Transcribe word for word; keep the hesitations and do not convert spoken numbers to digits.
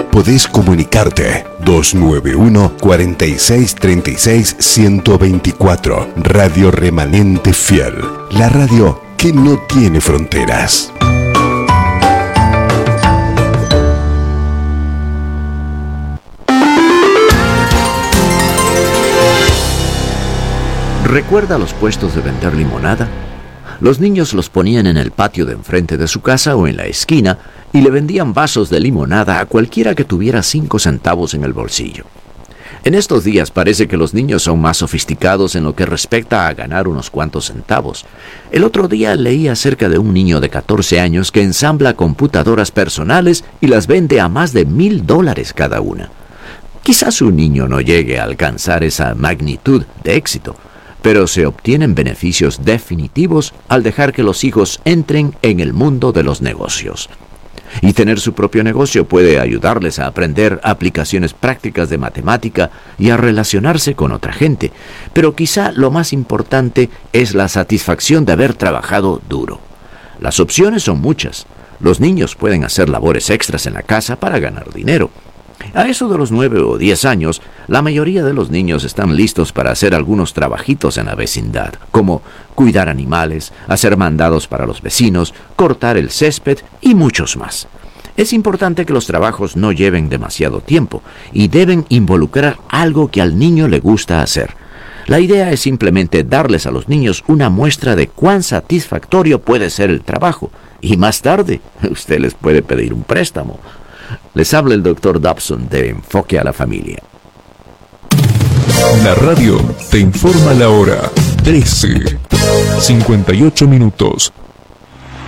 podés comunicarte. dos nueve uno, cuatro seis tres seis, uno cero dos cuatro. Radio Remanente Fiel. La radio que no tiene fronteras. ¿Recuerda los puestos de vender limonada? Los niños los ponían en el patio de enfrente de su casa o en la esquina y le vendían vasos de limonada a cualquiera que tuviera cinco centavos en el bolsillo. En estos días parece que los niños son más sofisticados en lo que respecta a ganar unos cuantos centavos. El otro día leí acerca de un niño de catorce años que ensambla computadoras personales y las vende a más de mil dólares cada una. Quizás un niño no llegue a alcanzar esa magnitud de éxito, pero se obtienen beneficios definitivos al dejar que los hijos entren en el mundo de los negocios. Y tener su propio negocio puede ayudarles a aprender aplicaciones prácticas de matemática y a relacionarse con otra gente. Pero quizá lo más importante es la satisfacción de haber trabajado duro. Las opciones son muchas. Los niños pueden hacer labores extras en la casa para ganar dinero. A eso de los nueve o diez años, la mayoría de los niños están listos para hacer algunos trabajitos en la vecindad, como cuidar animales, hacer mandados para los vecinos, cortar el césped y muchos más. Es importante que los trabajos no lleven demasiado tiempo y deben involucrar algo que al niño le gusta hacer. La idea es simplemente darles a los niños una muestra de cuán satisfactorio puede ser el trabajo, y más tarde usted les puede pedir un préstamo. Les habla el doctor Dobson de Enfoque a la Familia. La radio te informa la hora. trece, cincuenta y ocho minutos.